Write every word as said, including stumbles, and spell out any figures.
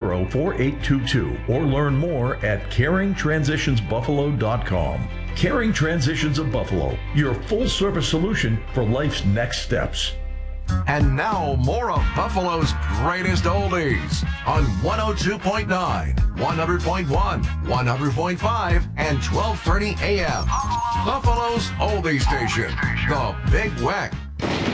zero, four eight two two or learn more at caring transitions buffalo dot com. Caring Transitions of Buffalo, your full-service solution for life's next steps. And now more of Buffalo's greatest oldies on one oh two point nine, one hundred point one, one hundred point five, and twelve thirty A M. Buffalo's oldie station, The Big Weck.